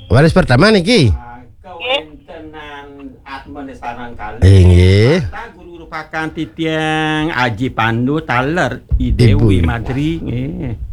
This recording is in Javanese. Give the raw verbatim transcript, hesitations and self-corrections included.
Waris pertama niki. Kewontenan atmene sareng kali. Nggih. Guru pakan titiang Aji Pandu Taler Idewi Madri nggih.